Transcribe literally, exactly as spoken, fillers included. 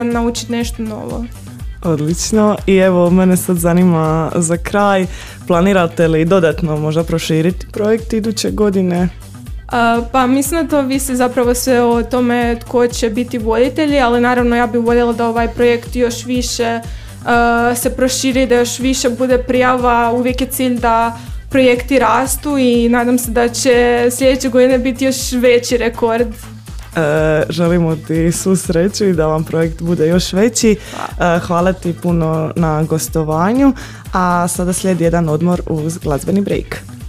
naučiti nešto novo. Odlično. I evo, mene sad zanima za kraj, planirate li dodatno možda proširiti projekt iduće godine? Uh, pa mislim da to visi zapravo sve o tome tko će biti voditelji, ali naravno ja bih voljela da ovaj projekt još više uh, se proširi, da još više bude prijava. Uvijek je cilj da projekti rastu i nadam se da će sljedeće godine biti još veći rekord. E, želimo ti svu sreću i da vam projekt bude još veći. E, hvala ti puno na gostovanju, a sada slijedi jedan odmor uz glazbeni break.